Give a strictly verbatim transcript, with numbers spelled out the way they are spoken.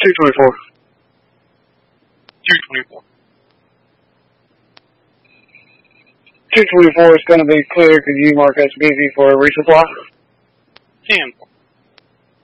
two twenty-four. two twenty-four. two twenty-four is going to be clear. Could you mark us busy for a resupply? ten four.